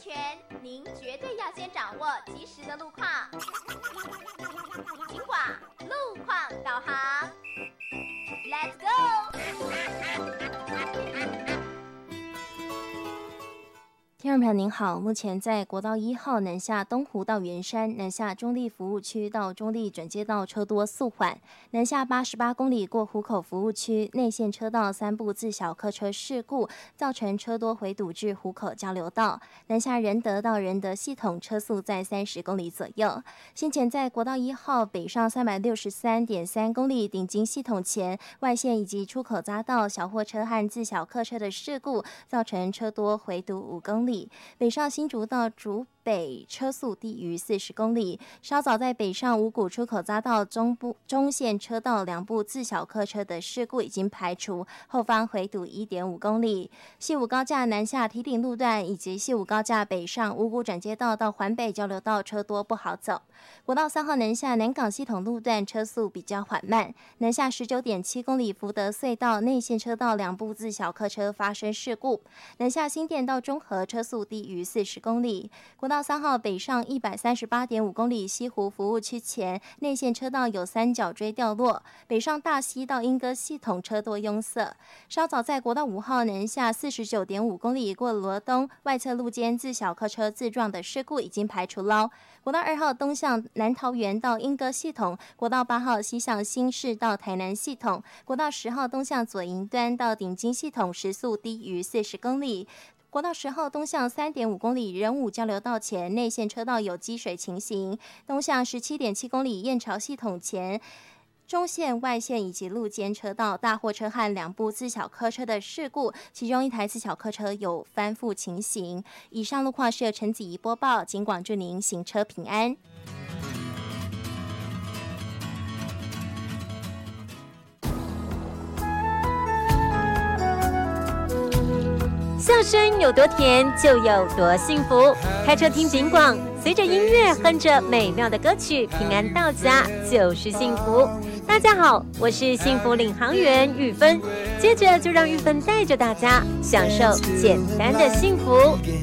全，您绝对要先掌握及时的路况。警广路况导航 ，Let's go！ 听众朋友您好，目前在国道1号南下东湖到圆山，南下中立服务区到中立转接道车多速缓，南下88公里过湖口服务区内线车道3部自小客车事故，造成车多回堵至湖口交流道，南下仁德到仁德系统车速在30公里左右。先前在国道1号北上363.3公里顶金系统前外线以及出口匝道小货车和自小客车的事故，造成车多回堵5公里。北上新竹到竹北车速低于40公里，稍早在北上五股出口匝道中线车道2部自小客车的事故已经排除，后方回堵 1.5 公里。西武高架南下堤顶路段以及西武高架北上五股转接道到环北交流道车多不好走。国道3号南下南港系统路段车速比较缓慢，南下 19.7 公里福德隧道内线车道2部自小客车发生事故，南下新店到中和车速低于40公里。国道3号北上 138.5 公里西湖服务区前内线车道有3角锥掉落，北上大溪到莺歌系统车多拥塞。稍早在国道5号南下 49.5 公里过罗东外侧路肩自小客车自撞的事故已经排除喽。国道2号东向南桃园到莺歌系统，国道8号西向新市到台南系统，国道10号东向左营端到顶金系统时速低于40公里。国道10号东向 3.5 公里仁武交流道前内线车道有积水情形，东向 17.7 公里燕巢系统前中线、外线以及路肩车道大货车和2部自小客车的事故，其中一台自小客车有翻覆情形。以上路况是由陈子怡播报，警广祝您行车平安。 笑声有多甜，就有多幸福。开车听警广，随着音乐哼着美妙的歌曲，平安到家就是幸福。大家好，我是幸福领航员玉芬，接着就让玉芬带着大家享受简单的幸福。